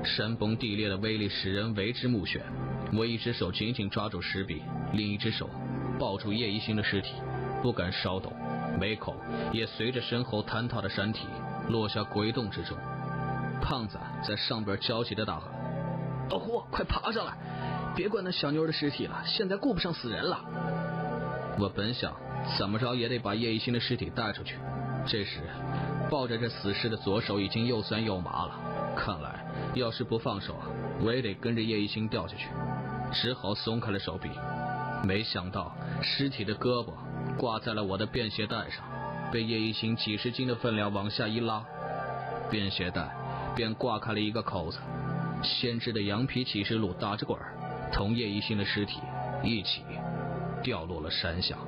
山崩地裂的威力使人为之目眩。我一只手紧紧抓住石壁，另一只手抱住叶一星的尸体，不敢稍动，眉口也随着身后坍塌的山体落下鬼洞之中。胖子在上边焦急地大喊：老胡，快爬上来，别管那小妞的尸体了，现在顾不上死人了。我本想怎么着也得把叶一星的尸体带出去，这时抱着这死尸的左手已经又酸又麻了，看来要是不放手我也得跟着叶一星掉下去，只好松开了手臂。没想到尸体的胳膊挂在了我的便携带上，被叶一星几十斤的分量往下一拉，便携带便挂开了一个口子，先知的羊皮启示录打着滚，同叶一星的尸体一起掉落了山下。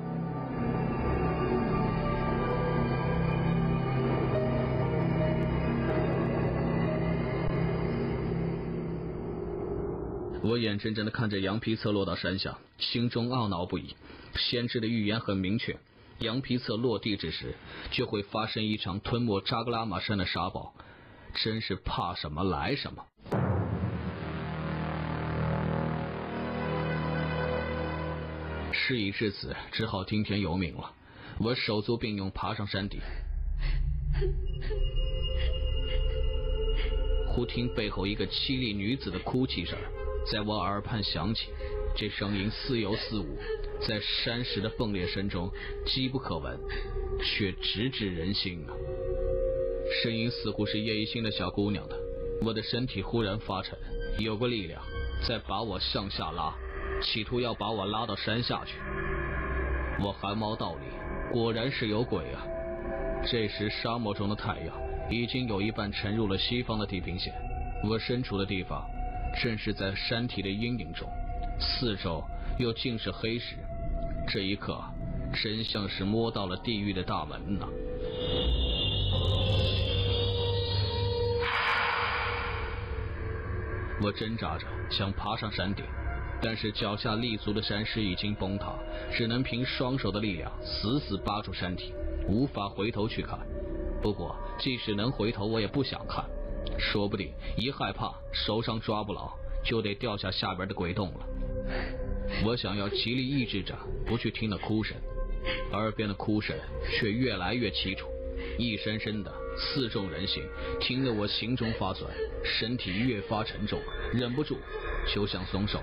我眼睁睁地看着羊皮册落到山下，心中懊恼不已。先知的预言很明确，羊皮册落地之时就会发生一场吞没扎格拉玛山的沙暴，真是怕什么来什么。事已至此，只好听天由命了。我手足并用爬上山顶，忽听背后一个凄厉女子的哭泣声在我耳畔响起，这声音似有似无，在山石的崩裂声中机不可闻，却直指人心啊！声音似乎是叶一星的小姑娘的。我的身体忽然发沉，有个力量在把我向下拉，企图要把我拉到山下去。我汗毛倒立，果然是有鬼啊！这时沙漠中的太阳已经有一半沉入了西方的地平线，我身处的地方正是在山体的阴影中，四周又尽是黑石。这一刻真像是摸到了地狱的大门呢。我挣扎着想爬上山顶，但是脚下立足的山石已经崩塌，只能凭双手的力量死死扒住山体，无法回头去看。不过即使能回头我也不想看，说不定一害怕手上抓不牢就得掉下下边的鬼洞了。我想要极力抑制着不去听那哭声，耳边的哭声却越来越凄楚，一声声的刺中人心，听得我心中发酸，身体越发沉重，忍不住就想松手。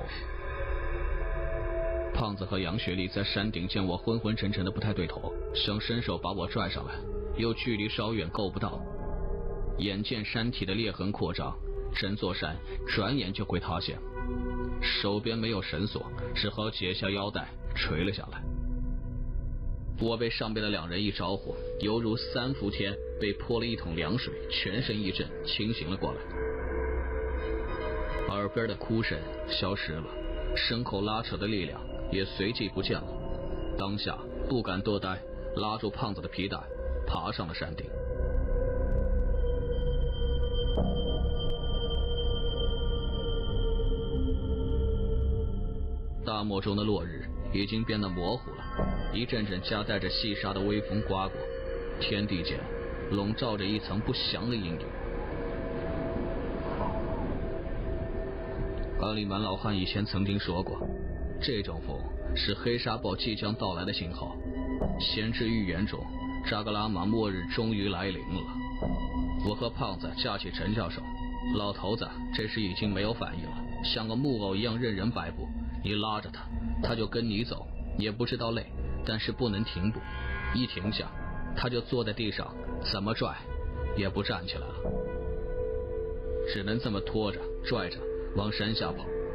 胖子和杨雪莉在山顶见我昏昏沉沉的不太对头，想伸手把我拽上来，又距离稍远够不到。眼见山体的裂痕扩张，整座山转眼就会塌陷，手边没有绳索，只好解下腰带垂了下来。我被上边的两人一招呼，犹如3伏天被泼了一桶凉水，全身一震，清醒了过来。耳边的哭声消失了，身后拉扯的力量也随即不见了。当下不敢多待，拉住胖子的皮带，爬上了山顶。大漠中的落日已经变得模糊了，一阵阵夹带着细沙的微风刮过，天地间笼罩着一层不祥的阴影。阿里蛮老汉以前曾经说过，这种风是黑沙暴即将到来的信号。先知预言中，扎格拉玛末日终于来临了。我和胖子架起陈教授，老头子这时已经没有反应了，像个木偶一样任人摆布，你拉着他，他就跟你走，也不知道累，但是不能停步，一停下他就坐在地上，怎么拽也不站起来了，只能这么拖着拽着往山下跑。